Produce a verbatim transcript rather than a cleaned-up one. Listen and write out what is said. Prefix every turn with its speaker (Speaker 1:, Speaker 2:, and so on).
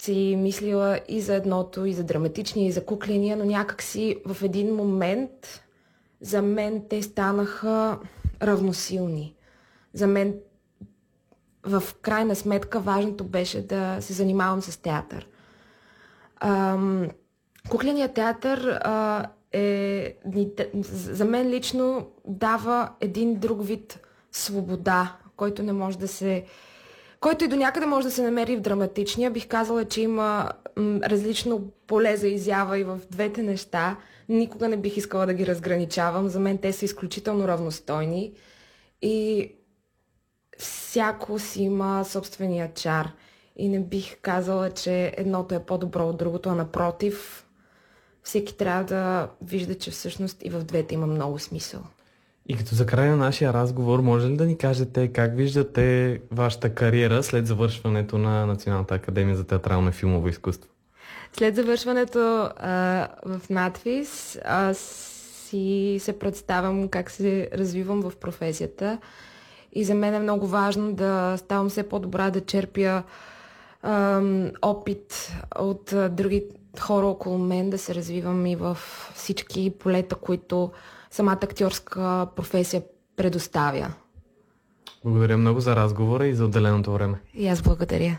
Speaker 1: си мислила и за едното, и за драматичния, и за кукления, но някак си в един момент за мен те станаха равносилни. За мен в крайна сметка важното беше да се занимавам с театър. Ам, кукленият театър а, е, за мен лично дава един друг вид свобода, който не може да се който и до някъде може да се намери в драматичния. Бих казала, че има м, различно поле за изява и в двете неща. Никога не бих искала да ги разграничавам. За мен те са изключително равностойни и всяко си има собствения чар. И не бих казала, че едното е по-добро от другото, а напротив, всеки трябва да вижда, че всъщност и в двете има много смисъл.
Speaker 2: И като за край на нашия разговор, може ли да ни кажете как виждате вашата кариера след завършването на Националната академия за театрално и филмово изкуство?
Speaker 1: След завършването а, в НАТФИЗ аз си се представям как се развивам в професията и за мен е много важно да ставам все по-добра, да черпя а, опит от а, други хора около мен, да се развивам и в всички полета, които самата актьорска професия предоставя.
Speaker 2: Благодаря много за разговора и за отделеното време.
Speaker 1: И аз благодаря.